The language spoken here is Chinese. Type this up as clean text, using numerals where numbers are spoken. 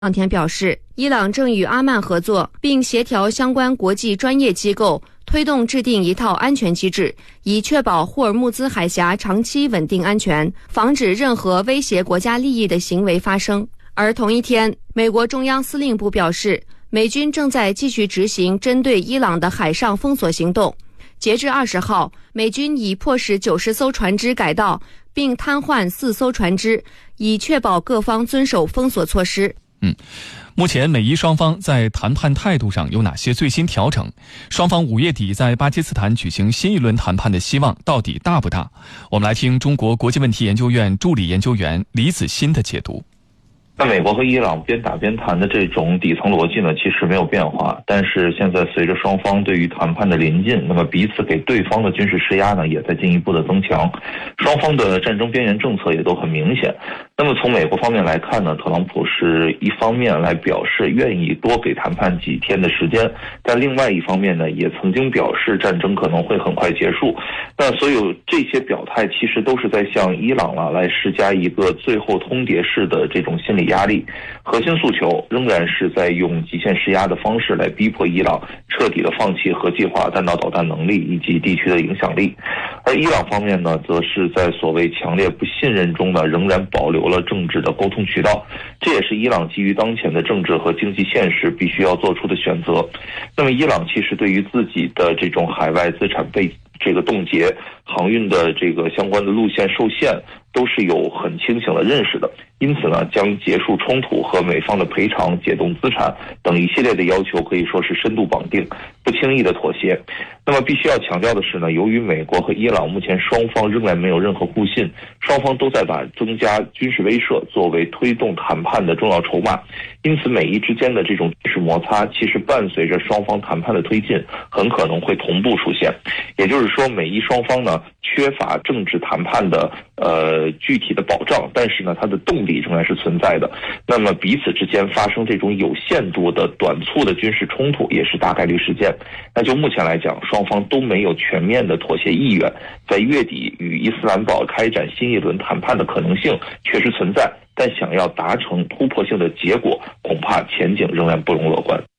当天表示，伊朗正与阿曼合作，并协调相关国际专业机构，推动制定一套安全机制，以确保霍尔木兹海峡长期稳定安全，防止任何威胁国家利益的行为发生。而同一天，美国中央司令部表示，美军正在继续执行针对伊朗的海上封锁行动。截至20号，美军已迫使90艘船只改道，并瘫痪4艘船只，以确保各方遵守封锁措施。 目前美伊双方在谈判态度上有哪些最新调整？双方5月底在巴基斯坦举行新一轮谈判的希望到底大不大？我们来听中国国际问题研究院助理研究员李子欣的解读。 那美国和伊朗边打边谈的这种底层逻辑呢，其实没有变化。但是现在随着双方对于谈判的临近，那么彼此给对方的军事施压呢，也在进一步的增强。双方的战争边缘政策也都很明显。那么从美国方面来看呢，特朗普是一方面来表示愿意多给谈判几天的时间，但另外一方面呢，也曾经表示战争可能会很快结束。那所有这些表态其实都是在向伊朗来施加一个最后通牒式的这种心理压力，核心诉求仍然是在用极限施压的方式来逼迫伊朗彻底的放弃核计划、弹道导弹能力以及地区的影响力。而伊朗方面呢，则是在所谓强烈不信任中呢，仍然保留了政治的沟通渠道，这也是伊朗基于当前的政治和经济现实必须要做出的选择。那么伊朗其实对于自己的这种海外资产被冻结、航运的这个相关的路线受限，都是有很清醒的认识的。因此呢，将结束冲突和美方的赔偿、解冻资产等一系列的要求可以说是深度绑定，不轻易的妥协。那么必须要强调的是呢，由于美国和伊朗目前双方仍然没有任何互信，双方都在把增加军事威慑作为推动谈判的重要筹码。因此美伊之间的这种军事摩擦，其实伴随着双方谈判的推进，很可能会同步出现。也就是说，美伊双方呢缺乏政治谈判的具体的保障，但是呢它的动力仍然是存在的。那么彼此之间发生这种有限度的短促的军事冲突也是大概率事件。那就目前来讲，双方都没有全面的妥协意愿，在月底与伊斯兰堡开展新一轮谈判的可能性确实存在，但想要达成突破性的结果，恐怕前景仍然不容乐观。